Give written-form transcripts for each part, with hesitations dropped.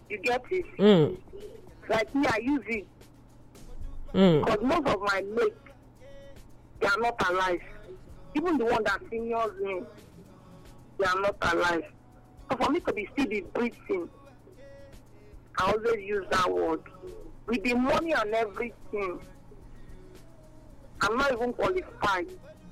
You get it? Mm. Like me, I use it. Mm. Because most of my mates, they are not alive. Even the one that seniors me, they are not alive. So for me to still be breathing, I always use that word. With the money and everything, I'm not even qualified.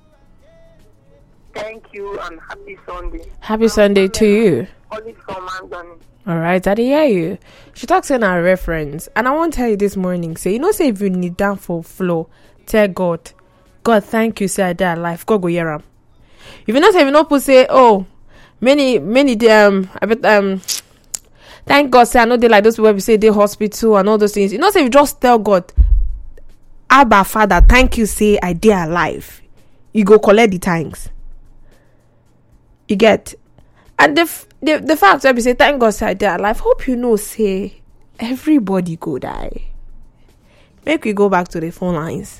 Thank you and happy Sunday. Happy Sunday to you. Calling from Anthony. All right, I hear you. She talks in her reference, and I want to tell you this morning. Say, say if you need down for flow, tell God, thank you. Say I die alive. God go hear him. If you not say, if you not put say, oh, many thank God. Say I know they like those people who say they hospital and all those things. You know, say if you just tell God, Abba Father, thank you. Say I die alive. You go collect the thanks. You get. And the fact that we say thank God say I die alive, hope you know say everybody go die. Make we go back to the phone lines.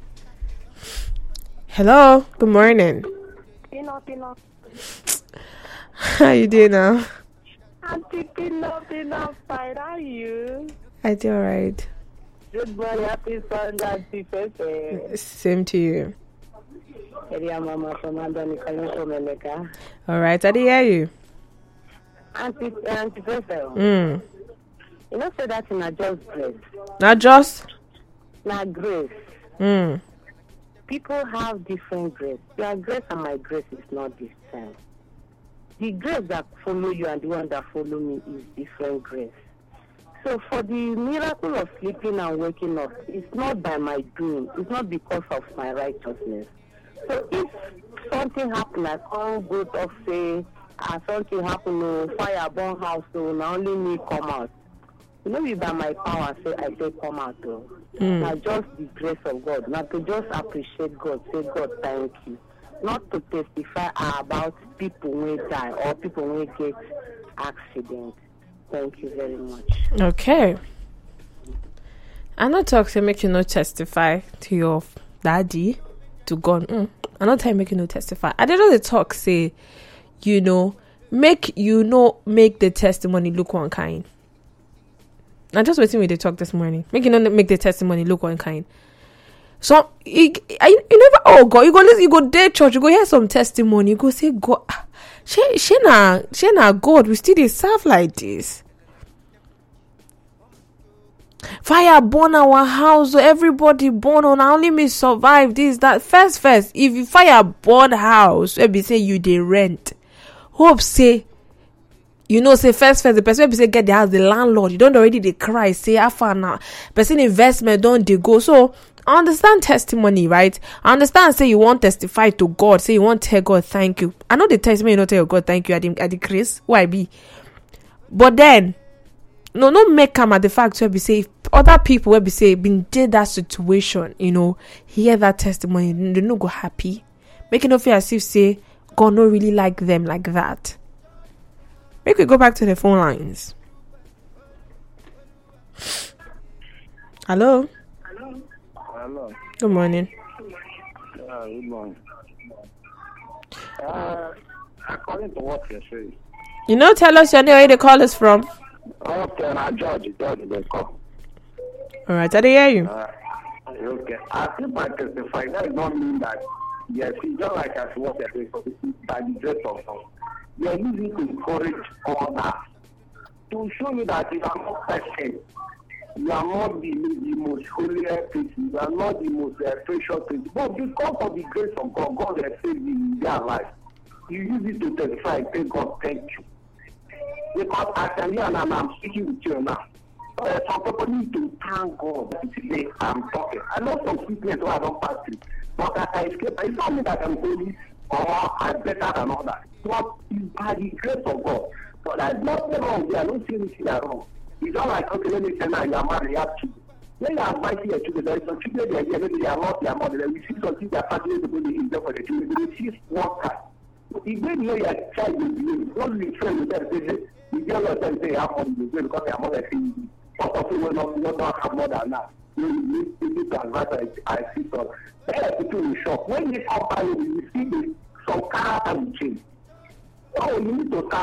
Hello, good morning. Pino. How you doing now? Auntie Pino, fine. How are you? I do alright. Good morning, happy Sunday, Auntie Fefe. Same to you. Area Mama from Anthony calling from Eleka. Alright, I hear you. Auntie Fefe. You know, say that in a just grace. Not just? Not grace. People have different grace. Your grace and my grace is not the same. The grace that follow you and the one that follow me is different grace. So for the miracle of sleeping and waking up, it's not by my doing. It's not because of my righteousness. So if something happen, I can't go to say, something happen, fire burn house, so now only me come out. You know, by my power, I say come out. Now just the grace of God. Not to just appreciate God, say God thank you. Not to testify about people who die or people who get accident. Thank you very much. Okay. I'm not talking to make you not testify to your daddy, to God. I'm not telling make you not testify. I didn't know the talk say, make the testimony look one kind. I'm just waiting with the talk this morning. Make you not make the testimony look one kind. So you never. Oh God, you go listen. You go there church. You go hear some testimony. You go say God. She na God. We still dey serve like this. Fire burn our house. Everybody burn on. Only me survive this that. First. If you fire burn house, we be say you dey rent. Hope say. Say first, the person will say get the house, the landlord. You don't already they cry, say after now. Person investment don't they go. So I understand testimony, right? I understand say you want testify to God, say you want tell God thank you. I know the testimony you don't tell God thank you at the Chris. Why be? But then no make come at the fact where we say if other people where we say been did that situation, hear that testimony, they no go happy. Making no feel as if say God no really like them like that. We could go back to the phone lines. Hello. Good morning. Good morning. According to what you're saying. Tell us your name, where you call us from. Okay, now George, they call. All right, I hear you. Okay. I think by testifying, that does not mean that, yes, it's just like as what you're saying, by the grace of God. We are using to encourage others to show you that you are not perfect. You are not the most holiest person. You are not the most precious person. But because of the grace of God, God has saved you in their life. You use it to testify and say, God, thank you. Because I can hear and I'm speaking with you now. Some people need to thank God today I'm talking. I know some people who I don't pass through. But I escape. It's not me that I'm holy or I'm better than others. But it's by the grace of God. But there's nothing wrong there. I don't see anything wrong. It's not like, okay, let me say now you are married, you have children. When you are inviting your children, there is some children there, maybe they are not their mother. We see some things that family people they enjoy for the children. They receive one time. If you know your child will believe, don't be friends with them. Say, you get a lot of them say, how money you because their mother is saying, but some people will not have more than that. You need to advise I see some. People will shock. When they come by you, you see some character will change. So you need to